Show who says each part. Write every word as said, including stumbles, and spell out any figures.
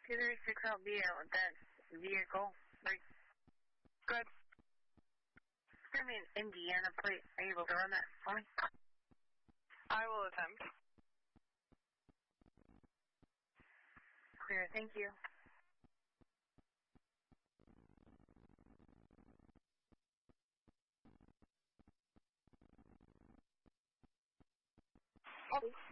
Speaker 1: two three six L B L with that vehicle. Like,
Speaker 2: Good.
Speaker 1: it's going to be an Indiana plate. Are you able to run that for me?
Speaker 2: I will attempt.
Speaker 1: Clear, thank you.
Speaker 2: Oh.